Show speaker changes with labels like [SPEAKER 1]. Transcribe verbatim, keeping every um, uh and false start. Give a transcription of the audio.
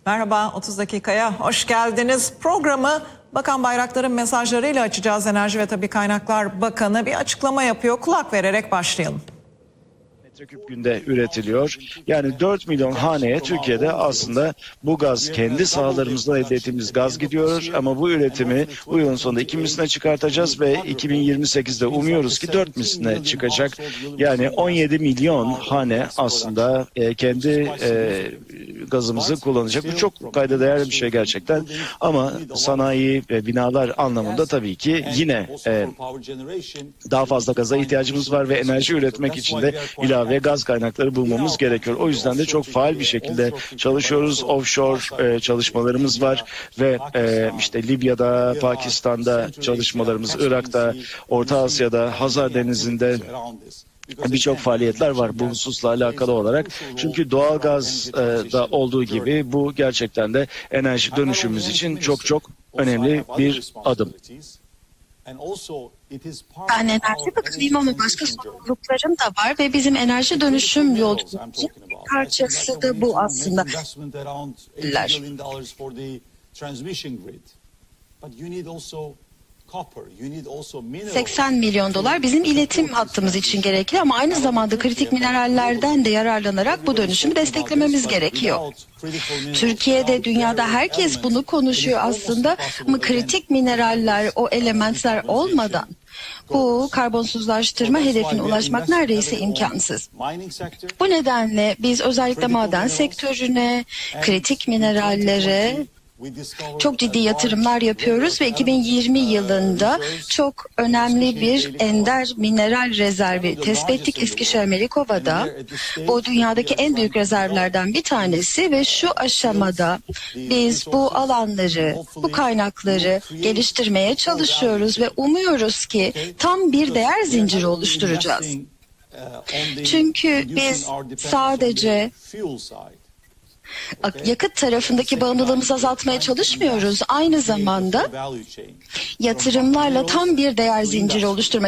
[SPEAKER 1] Merhaba, otuz dakikaya hoş geldiniz. Programı Bakan Bayraktar'ın mesajlarıyla açacağız. Enerji ve Tabii Kaynaklar Bakanı bir açıklama yapıyor. Kulak vererek başlayalım.
[SPEAKER 2] Metreküp günde üretiliyor. Yani dört milyon haneye Türkiye'de aslında bu gaz kendi sahalarımızda elde ettiğimiz gaz gidiyor. Ama bu üretimi bu yılın sonunda iki misline çıkartacağız ve iki bin yirmi sekizde umuyoruz ki dört misline çıkacak. Yani on yedi milyon hane aslında e, kendi e, gazımızı kullanacak. Bu çok kayda değer bir şey gerçekten. Ama sanayi ve binalar anlamında tabii ki yine e, daha fazla gaza ihtiyacımız var ve enerji üretmek için de ilave ve gaz kaynakları bulmamız gerekiyor. O yüzden de çok faal bir şekilde çalışıyoruz. Offshore e, çalışmalarımız var ve e, işte Libya'da, Pakistan'da çalışmalarımız, Irak'ta, Orta Asya'da, Hazar Denizi'nde birçok faaliyetler var bu hususla alakalı olarak. Çünkü doğalgaz e, da olduğu gibi bu gerçekten de enerji dönüşümümüz için çok çok önemli bir adım.
[SPEAKER 3] Ben enerji bakanıyım ama başka sorumluluklarım da var ve bizim enerji dönüşüm yolculuğumuzun parçası da bu aslında. seksen milyon dolar bizim iletim hattımız için gerekli ama aynı zamanda kritik minerallerden de yararlanarak bu dönüşümü desteklememiz gerekiyor. Türkiye'de, dünyada herkes bunu konuşuyor aslında ama kritik mineraller, o elementler olmadan bu karbonsuzlaştırma hedefine ulaşmak neredeyse imkansız. Bu nedenle biz özellikle maden sektörüne, kritik minerallere çok ciddi yatırımlar yapıyoruz ve iki bin yirmi yılında çok önemli bir ender mineral rezervi tespit ettik Eskişehir Melikova'da. Bu dünyadaki en büyük rezervlerden bir tanesi ve şu aşamada biz bu alanları, bu kaynakları geliştirmeye çalışıyoruz ve umuyoruz ki tam bir değer zinciri oluşturacağız. Çünkü biz sadece yakıt tarafındaki bağımlılığımızı azaltmaya çalışmıyoruz. Aynı zamanda yatırımlarla tam bir değer zinciri oluşturmak